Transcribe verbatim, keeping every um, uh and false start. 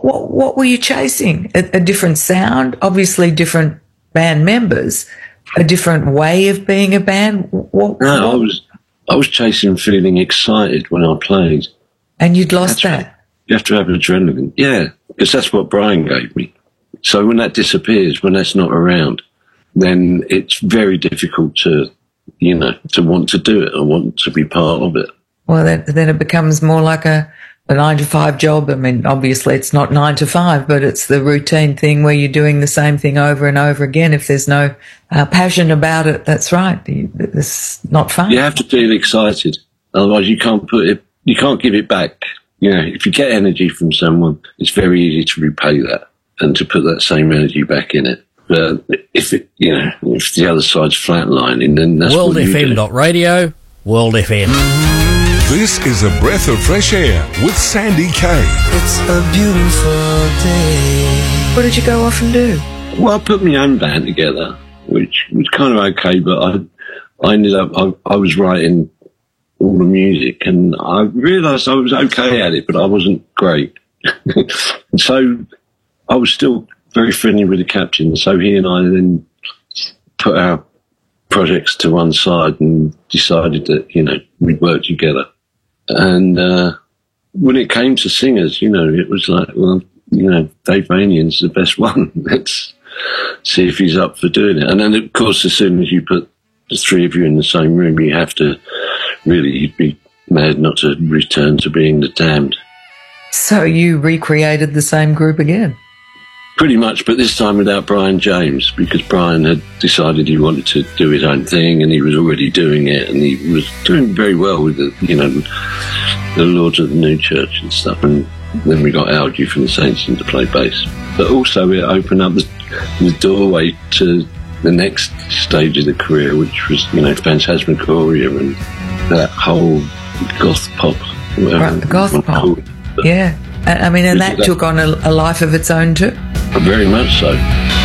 what, what, what were you chasing? A, a different sound? Obviously different band members, a different way of being a band? What, no, what? I was I was chasing feeling excited when I played. And you'd lost That's that? Right. You have to have adrenaline. Yeah, because that's what Brian gave me. So when that disappears, when that's not around, then it's very difficult to, you know, to want to do it or want to be part of it. Well, then, then it becomes more like a, a nine to five job. I mean, obviously it's not nine to five, but it's the routine thing where you're doing the same thing over and over again. If there's no uh, passion about it, that's right. You, it's not fun. You have to feel excited. Otherwise you can't put it, you can't give it back. You know, if you get energy from someone, it's very easy to repay that and to put that same energy back in it. But if it, you know, if the other side's flatlining, then that's World what you F M do. dot radio, World F M. This is A Breath of Fresh Air with Sandy Kay. It's a beautiful day. What did you go off and do? Well, I put my own band together, which was kind of okay, but I, I ended up, I, I was writing all the music, and I realised I was okay at it, but I wasn't great. And so I was still very friendly with the captain. So he and I then put our projects to one side and decided that, you know, we'd work together. And uh, when it came to singers, you know, it was like, well, you know, Dave Vanian's the best one. Let's see if he's up for doing it. And then, of course, as soon as you put the three of you in the same room, you have to really, you'd be mad not to return to being the Damned. So you recreated the same group again? Pretty much, but this time without Brian James, because Brian had decided he wanted to do his own thing, and he was already doing it, and he was doing very well with the, you know, the Lords of the New Church and stuff. And then we got Algie from the Saints in to play bass. But also it opened up the, the doorway to the next stage of the career, which was, you know, Phantasmagoria and that whole goth pop. Right, the goth pop. Yeah. I mean, and that took on a, a life of its own too. Very much so.